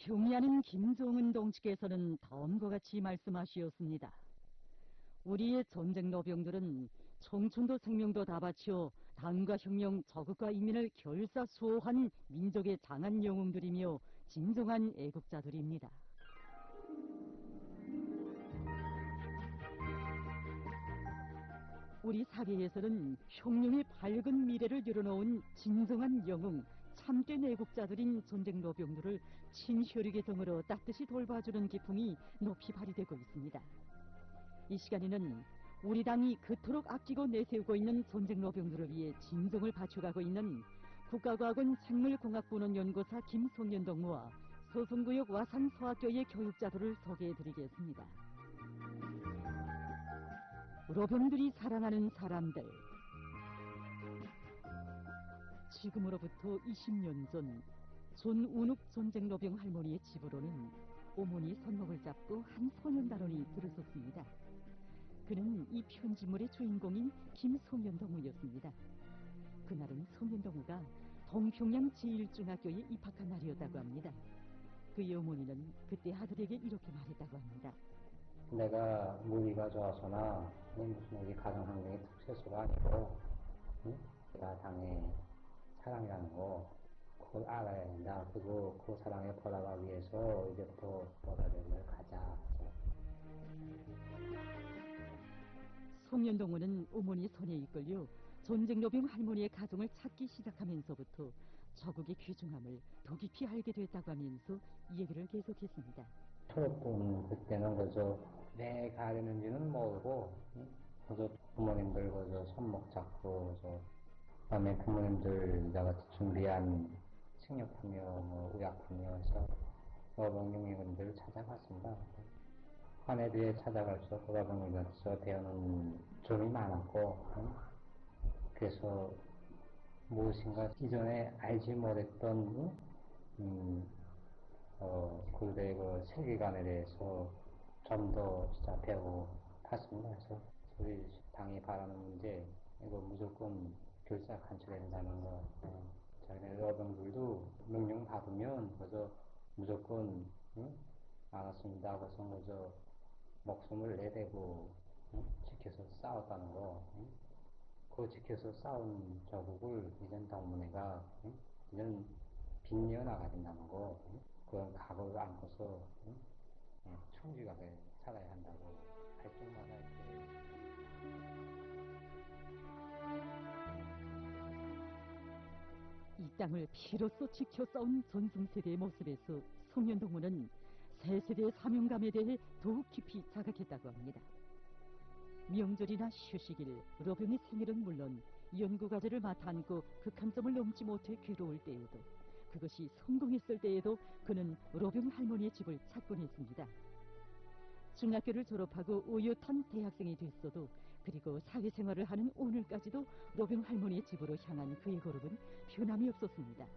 경의하는 김종은 동지께서는 다음과 같이 말씀하시었습니다. 우리의 전쟁 노병들은 청춘도 생명도 다 바쳐 당과 혁명, 저국과 인민을 결사수호한 민족의 장한 영웅들이며 진정한 애국자들입니다. 우리 사회에서는 혁명의 밝은 미래를 열어놓은 진정한 영웅, 참된 애국자들인 전쟁 노병들을 친혈육의 등으로 따뜻이 돌봐주는 기풍이 높이 발휘되고 있습니다. 이 시간에는 우리 당이 그토록 아끼고 내세우고 있는 전쟁 노병들을 위해 진정을 바쳐가고 있는 국가과학원 생물공학분원연구사 김송년 동무와 소송구역 와산서학교의 교육자들을 소개해드리겠습니다. 노병들이 사랑하는 사람들. 지금으로부터 20년 전 존운욱 전쟁노병 할머니의 집으로는 어머니 손목을 잡고 한 소년단원이 들어섰습니다. 그는 이 편지물의 주인공인 김송년동무였습니다. 그날은 송년동무가 동평양 제1중학교에 입학한 날이었다고 합니다. 그의 어머니는 그때 아들에게 이렇게 말했다고 합니다. 내가 무리가 좋아서나 무슨 우리 가정 환경이 특수해서가 아니고 내가 당의 사랑이라는 거 그걸 알아야 된다. 그리고 그 사랑에 보답하기 위해서 이제부터 보답을 가자. 송년동무는 어머니 손에 이끌려 전쟁노병 할머니의 가정을 찾기 시작하면서부터 저국의 귀중함을 더 깊이 알게 됐다고 하면서 이 얘기를 계속했습니다. 초등 그때는 그저 왜 가야 되는지는 모르고 그저 부모님들 그저 손목 잡고 그다음에 부모님들 내가 준비한 식료품이요 뭐 의약품이요 해서 노병용의원들을 찾아갔습니다. 한해 뒤에 찾아갈수록 노병용에서 배우는 점이 많았고 그래서 무엇인가 이전에 알지 못했던 그들의 그 세계관에 대해서 좀 더 진짜 배우고 갔습니다. 그래서 우리 당이 바라는 문제 이거 무조건 결사 간출해야 된다는 거. 자기네 여러분들도 명령 받으면 그저 무조건 알았습니다. 그래서 그저 목숨을 내대고 지켜서 싸웠다는 거. 그거 지켜서 싸운 저국을 이젠 당문회가 이젠 빚내어 나가야 된다는 거. 그런 각오를 안고서 충직하게 살아야 한다고 할 때마다 이 땅을 피로써 지켜 싸운 전승세대의 모습에서 송년동무는 새 세대의 사명감에 대해 더욱 깊이 자각했다고 합니다. 명절이나 휴식일, 노병의 생일은 물론 연구과제를 맡아 안고 극한점을 넘지 못해 괴로울 때에도 그것이 성공했을 때에도 그는 노병 할머니의 집을 찾곤 했습니다. 중학교를 졸업하고 오붓한 대학생이 됐어도 그리고 사회생활을 하는 오늘까지도 노병 할머니의 집으로 향한 그의 걸음은 변함이 없었습니다.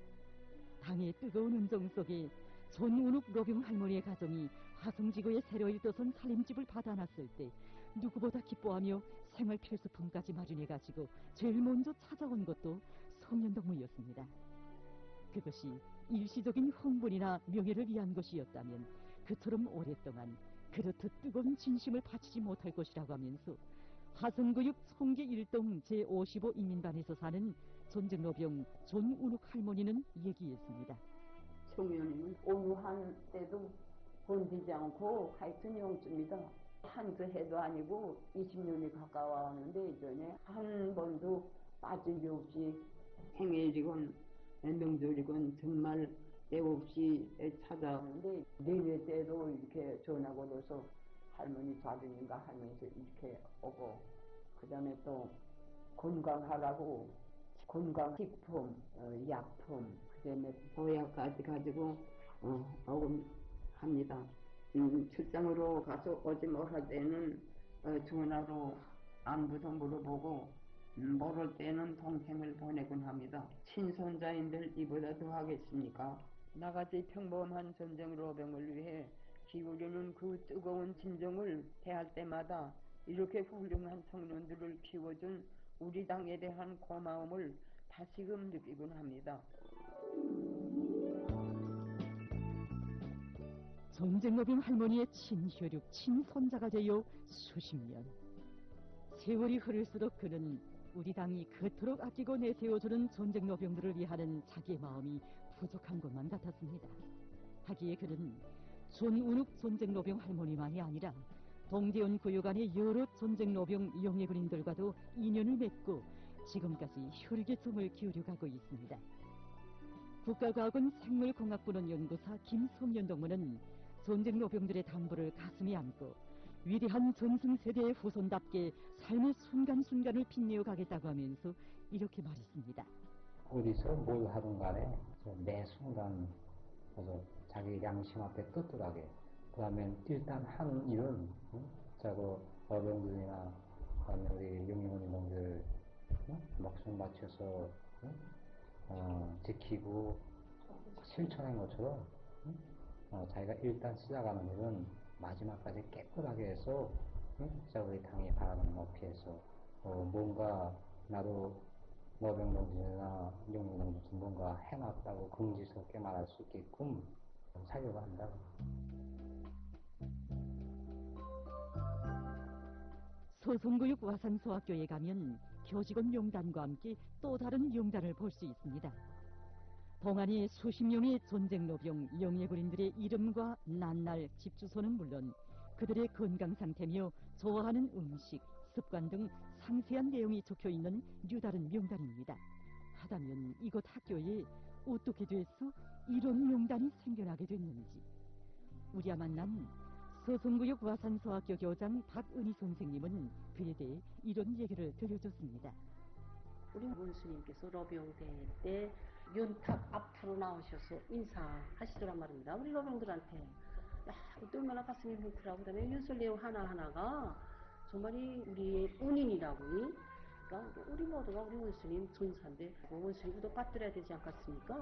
당의 뜨거운 음정 속에 존운욱 노병 할머니의 가정이 화성지구의 새로 일도선 살림집을 받아놨을 때 누구보다 기뻐하며 생활 필수품까지 마련해가지고 제일 먼저 찾아온 것도 송년동무였습니다. 그것이 일시적인 흥분이나 명예를 위한 것이었다면 그처럼 오랫동안 그렇듯 뜨거운 진심을 바치지 못할 것이라고 하면서 화성구역 송계 1동 제55 인민반에서 사는 전쟁노병 존운욱 할머니는 얘기했습니다. 청년이는 오유한 때도 건드지 않고 하여튼 영주입니다. 한두 해도 아니고 20년이 가까워왔는데 이전에 한 번도 빠진 게 없이 생일이건 명절이건 정말 때 없이 찾아오는데 내외 때도 이렇게 전화 걸어서 할머니 자든인가 하면서 이렇게 오고 그 다음에 또 건강하라고 건강식품, 약품 그 다음에 보약까지 가지고 오고 합니다. 출장으로 가서 오지 못할 때는 전화로 안부도 물어보고 모를 때는 동생을 보내곤 합니다. 친손자인들 이보다 더 하겠습니까? 나같이 평범한 전쟁 노병을 위해 기울이는 그 뜨거운 진정을 대할 때마다 이렇게 훌륭한 청년들을 키워준 우리 당에 대한 고마움을 다시금 느끼곤 합니다. 전쟁노병 할머니의 친혈육, 친손자가 되어 수십 년. 세월이 흐를수록 그는 우리 당이 그토록 아끼고 내세워주는 전쟁노병들을 위하는 자기의 마음이 부족한 것만 같았습니다. 하기에 그는 존운욱 전쟁노병 할머니만이 아니라 동대원 구역안의 여러 전쟁노병 영예군인들과도 인연을 맺고 지금까지 혈육의 정을 기울여가고 있습니다. 국가과학원 생물공학부론 연구사 김성연 동무는 전쟁노병들의 당부를 가슴에 안고 위대한 전승세대의 후손답게 삶의 순간순간을 빛내어 가겠다고 하면서 이렇게 말했습니다. 어디서 뭘 하든 간에 매 순간 자기 양심 앞에 떳떳하게, 그 다음에 일단 하는 일은 자고 어병들이나 그다음에 우리 영예군인들 목숨 바쳐서 지키고 실천한 것처럼 자기가 일단 시작하는 일은 마지막까지 깨끗하게 해서 진짜 우리 당이 바라는 높이에서 뭔가 나도 노병동지나 영예군인들 뭔가 해놨다고 긍지스럽게 말할 수 있게끔 살려고 한다. 소송구역 와산소학교에 가면 교직원 명단과 함께 또 다른 명단을 볼 수 있습니다. 동안의 수십 명의 전쟁노병 영예군인들의 이름과 난날, 집 주소는 물론 그들의 건강 상태며 좋아하는 음식, 습관 등 상세한 내용이 적혀있는 류다른 명단입니다. 하다면 이곳 학교에 어떻게 돼서 이런 명단이 생겨나게 됐는지 우리가 만난 서성구역 와산소학교 교장 박은희 선생님은 그에 대해 이런 얘기를 들려줬습니다. 우리 원수님께서 러병대 때 윤탁 앞으로 나오셔서 인사하시더란 말입니다. 우리 러병들한테. 야, 그때 얼마나 가슴이 뭉클하고 그다음에 윤설 내용 하나하나가 정말이 우리의 운인이라고. 그러니까 우리 모두가 우리 원수님 전사인데 원수님 구독 받들어야 되지 않겠습니까?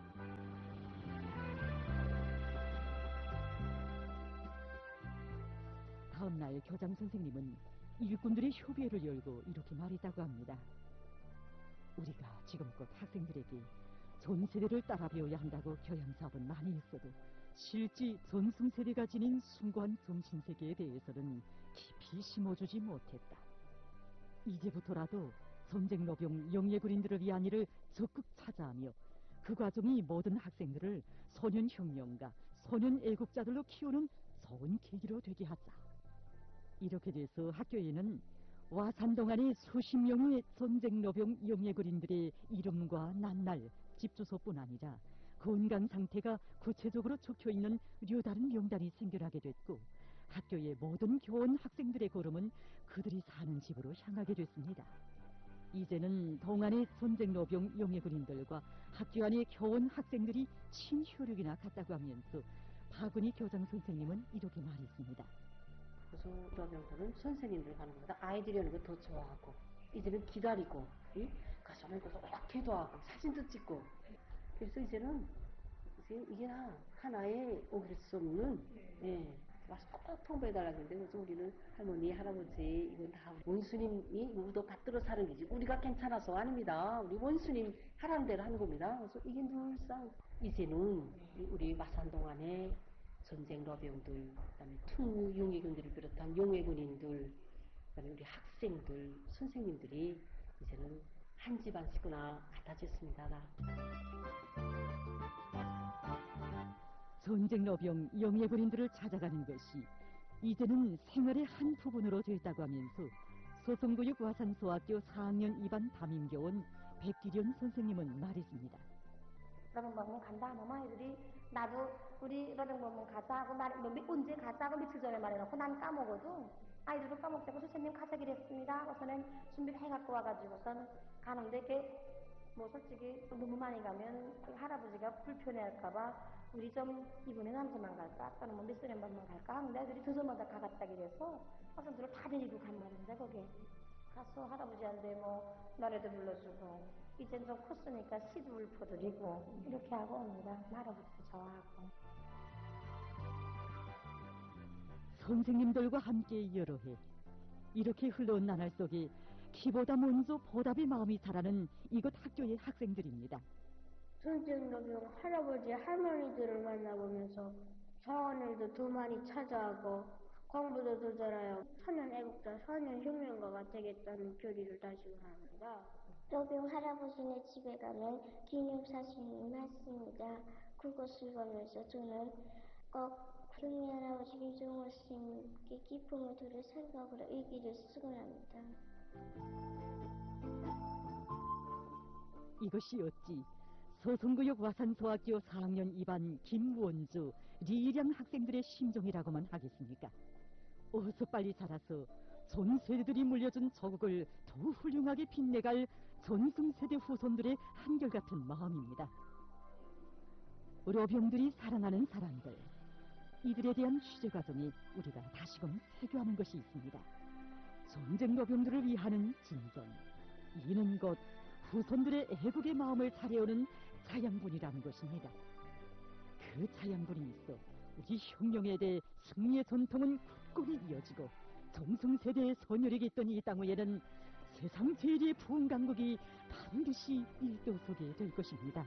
다음날 교장 선생님은 일꾼들의 협의회를 열고 이렇게 말했다고 합니다. 우리가 지금껏 학생들에게 전 세대를 따라 배워야 한다고 교양사업은 많이 했어도 실제 전승세대가 지닌 숭고한 정신세계에 대해서는 깊이 심어주지 못했다. 이제부터라도 전쟁노병 영예군인들을 위한 일을 적극 찾아하며 그 과정이 모든 학생들을 소년혁명가, 소년애국자들로 키우는 좋은 계기로 되게 하자. 이렇게 돼서 학교에는 와산동안의 수십 명의 전쟁노병 영예군인들의 이름과 난날, 집 주소뿐 아니라 건강 상태가 구체적으로 적혀있는 류다른 명단이 생겨나게 됐고 학교의 모든 교원 학생들의 걸음은 그들이 사는 집으로 향하게 됐습니다. 이제는 동안의 전쟁노병 영예군인들과 학교 안의 교원 학생들이 친혈육이나 같다고 하면서 박은희 교장 선생님은 이렇게 말했습니다. 그래서 러병들은 선생님들 가는 것보다 아이들이 오는 거 더 좋아하고 이제는 기다리고 가서 오는 것도 오락해도 하고 사진도 찍고 그래서 이제는 이게 하나의 오길 수 없는 와서 꼭 통보해달라는데 그래서 우리는 할머니, 할아버지 이건 다 원수님이 우리도 받들어 사는 거지 우리가 괜찮아서 아닙니다. 우리 원수님 하라는 대로 하는 겁니다. 그래서 이게 늘상 이제는 우리 마산동안에 전쟁 러병들, 그다음에 특무 영예군들을 비롯한 영예군인들, 그다음에 우리 학생들, 선생님들이 이제는 한 집안 식구나 같아졌습니다. 전쟁노병 영예군인들을 찾아가는 것이 이제는 생활의 한 부분으로 됐다고 하면서 소송구역 와산소학교 4학년 2반 담임교원 백기련 선생님은 말했습니다. 러병방문 간다 하면 아이들이 나도 우리 러병방문 가자 하고 언제 가자 하고 며칠 전에 말해놓고 난 까먹어도 아이들도 까먹자고 선생님 가자기로 했습니다 하고서는 준비를 해갖고 와가지고선 가는데 이게 뭐 솔직히 너무 많이 가면 할아버지가 불편해할까봐 우리 좀 이번에 남서만 갈까 또는 뭐 미스랜반만 갈까 하는데 애들이 두서마다 가갔다기 해서 학생들을 다 데리고 간 말인데 거기 가서 할아버지한테 뭐 노래도 불러주고 이젠 좀 컸으니까 시도 읊어드리고 이렇게 하고 옵니다. 할아버지도 좋아하고. 선생님들과 함께 여러 해 이렇게 흘러온 나날 속에 키보다 먼저 보답의 마음이 자라는 이곳 학교의 학생들입니다. 전쟁노병 할아버지 할머니들을 만나보면서 사원일도 더 많이 찾아하고 공부도 더 잘해요. 선현 애국자, 선현 혁명가가 되겠다는 결의를 다시고 합니다. 로병 할아버지네 집에 가면 기념사진이 많습니다. 그것을 보면서 저는 꼭 경미 할아버지 김종호 스님께 기쁨을 두를 생각으로 일기를 쓰곤 합니다. 이것이 어찌 서성구역 와산소학교 4학년 2반 김원주, 리일양 학생들의 심정이라고만 하겠습니까? 어서 빨리 자라서 전 세대들이 물려준 저국을 더 훌륭하게 빛내갈 전승세대 후손들의 한결같은 마음입니다. 로병들이 사랑하는 사람들, 이들에 대한 취재 과정이 우리가 다시금 세교하는 것이 있습니다. 전쟁 로병들을 위하는 진정, 이는 곧 후손들의 애국의 마음을 차려오는 자양분이라는 것입니다. 그 자양분이 있어 우리 혁명에 대해 승리의 전통은 굳건히 이어지고 정승세대의 선열이 깃든 이 땅 위에는 세상 제일의 부흥 강국이 반드시 일도서게 될 것입니다.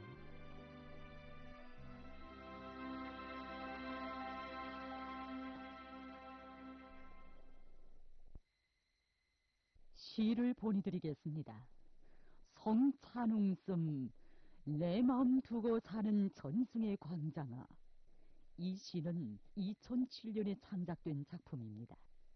시를 보내드리겠습니다. 성찬웅씀, 내 마음 두고 사는 전승의 광장아. 이 시는 2007년에 창작된 작품입니다.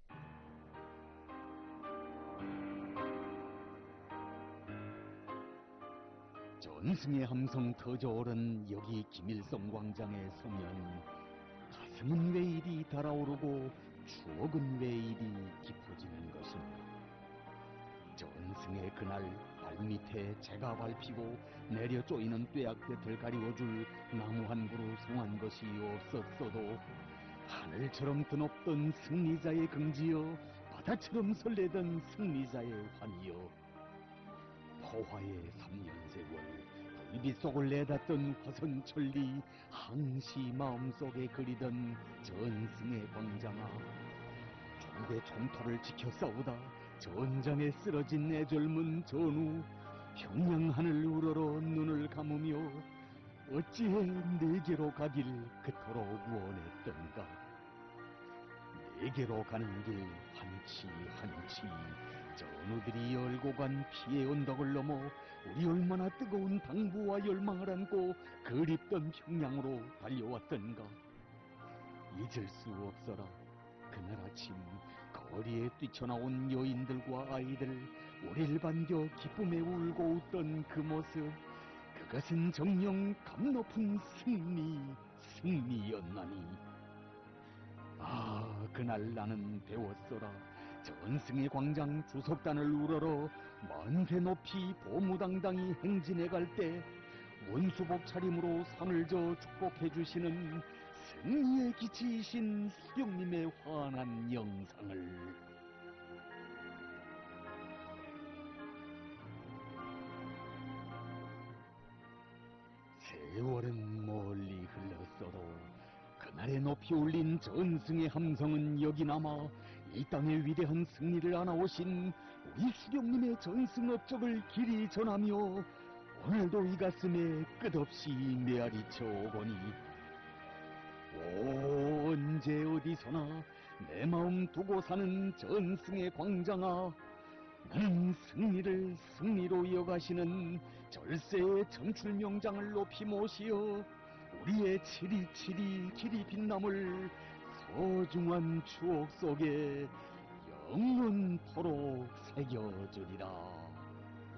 전승의 함성 터져오른 여기 김일성 광장에 서면 가슴은 왜 이리 달아오르고 추억은 왜 이리 깊어지는 것인가. 전승의 그날 발밑에 재가 밟히고 내려 쪼이는 뙤약볕을 가리워줄 나무 한 그루 성한 것이 없었어도 하늘처럼 드높던 승리자의 긍지여, 바다처럼 설레던 승리자의 환희여, 포화의 3년 세월 불빛 속을 내닫던 화선천리, 항시 마음속에 그리던 전승의 광장아. 조국의 총토를 지켜 싸우다 전장에 쓰러진 내 젊은 전우, 평양하늘 우러러 눈을 감으며 어찌해 내게로 가길 그토록 원했던가. 내게로 가는 길 한치 한치 전우들이 열고 간 피의 언덕을 넘어 우리 얼마나 뜨거운 당부와 열망을 안고 그립던 평양으로 달려왔던가. 잊을 수 없어라. 그날 아침 거리에 뛰쳐나온 여인들과 아이들, 우리를 반겨 기쁨에 울고 웃던 그 모습, 그것은 정녕 감높은 승리였나니. 아, 그날 나는 배웠어라. 전승의 광장 주석단을 우러러 만세 높이 보무당당히 행진해 갈 때 원수복 차림으로 상을 저 축복해 주시는 승리의 기치이신 수령님의 환한 영상을. 세월은 멀리 흘렀어도 그날에 높이 울린 전승의 함성은 여기 남아 이 땅의 위대한 승리를 안아오신 우리 수령님의 전승 업적을 길이 전하며 오늘도 이 가슴에 끝없이 메아리쳐 오거니, 언제 어디서나 내 마음 두고 사는 전승의 광장아. 나는 승리를 승리로 이어가시는 절세의 전출 명장을 높이 모시어 우리의 치리치리 길이 빛남을 소중한 추억 속에 영원토록 새겨주리라.